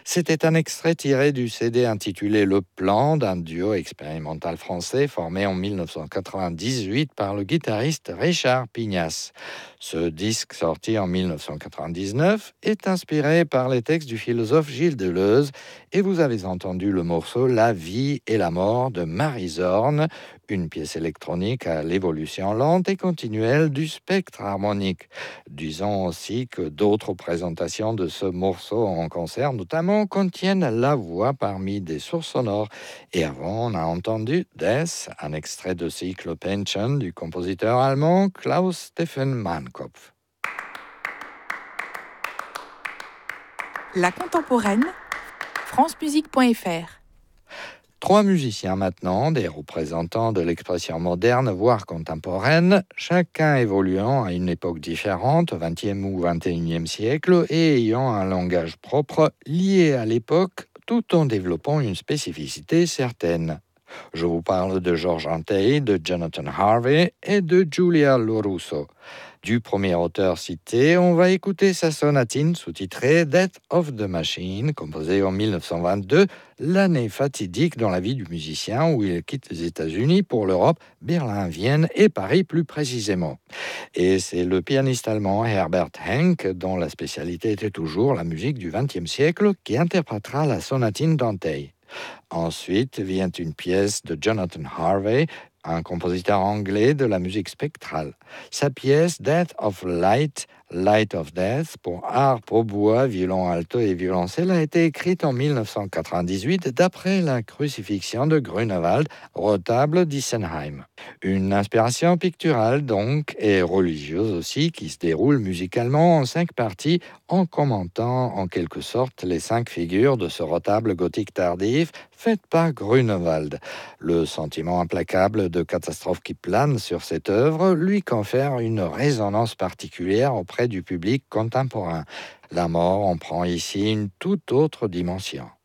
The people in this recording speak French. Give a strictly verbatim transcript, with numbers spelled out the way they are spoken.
C'était un extrait tiré du C D intitulé Le Plan d'un duo expérimental français formé en mille neuf cent quatre-vingt-dix-huit par le guitariste Richard Pignas. Ce disque, sorti en mille neuf cent quatre-vingt-dix-neuf, est inspiré par les textes du philosophe Gilles Deleuze et vous avez entendu le morceau La vie et la mort de Marie Zorn, une pièce électronique à l'évolution lente et continuelle du spectre harmonique. Disons aussi que d'autres présentations de ce morceau en concert, notamment, contiennent la voix parmi des sources sonores. Et avant, on a entendu Death, un extrait de cycle Pension du compositeur allemand Klaus Stephen Mannkopf. La contemporaine, francemusique point f r. Trois musiciens maintenant, des représentants de l'expression moderne, voire contemporaine, chacun évoluant à une époque différente, au vingtième ou vingt et unième siècle, et ayant un langage propre lié à l'époque, tout en développant une spécificité certaine. Je vous parle de George Antheil, de Jonathan Harvey et de Giulia Lorusso. Du premier auteur cité, on va écouter sa sonatine sous-titrée Death of the Machine, composée en mille neuf cent vingt-deux, l'année fatidique dans la vie du musicien où il quitte les États-Unis pour l'Europe, Berlin, Vienne et Paris plus précisément. Et c'est le pianiste allemand Herbert Henck, dont la spécialité était toujours la musique du vingtième siècle, qui interprétera la sonatine d'Antheil. Ensuite vient une pièce de Jonathan Harvey, un compositeur anglais de la musique spectrale. Sa pièce Death of Light, Light of Death, pour harpe, hautbois, violon alto et violoncelle, a été écrite en mille neuf cent quatre-vingt-dix-huit d'après la crucifixion de Grunewald, retable d'Issenheim. Une inspiration picturale donc, et religieuse aussi, qui se déroule musicalement en cinq parties, en commentant en quelque sorte les cinq figures de ce retable gothique tardif fait par Grunewald. Le sentiment implacable de catastrophe qui plane sur cette œuvre lui confère une résonance particulière auprès du public contemporain. La mort en prend ici une toute autre dimension.